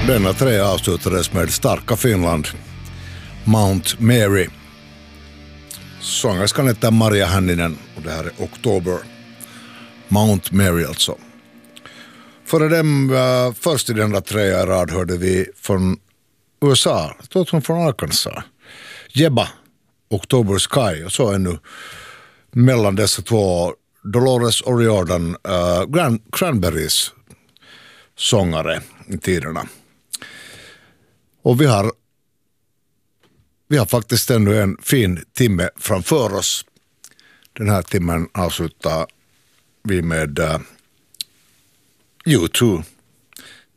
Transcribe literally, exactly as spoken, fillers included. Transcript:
Denna tre avslutades med Starka Finland, Mount Mary. Sångerskan heter Maria Hänninen och det här är Oktober. Mount Mary alltså. Före dem, uh, först i denna trea rad hörde vi från U S A, jag tror från Arkansas. Jebba, October Sky, och så ännu mellan dessa två Dolores O'Riordan, uh, Gran- Cranberries sångare i tiderna. Och vi har vi har faktiskt ännu en fin timme framför oss. Den här timmen avslutar vi med uh, U två